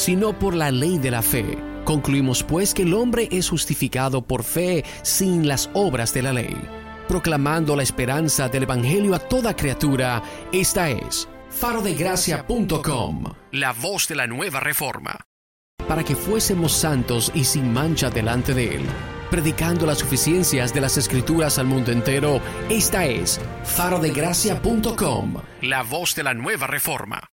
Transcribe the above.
sino por la ley de la fe. Concluimos pues que el hombre es justificado por fe sin las obras de la ley. Proclamando la esperanza del Evangelio a toda criatura, esta es farodegracia.com, la voz de la nueva reforma. Para que fuésemos santos y sin mancha delante de Él, predicando las suficiencias de las Escrituras al mundo entero, esta es farodegracia.com, la voz de la nueva reforma.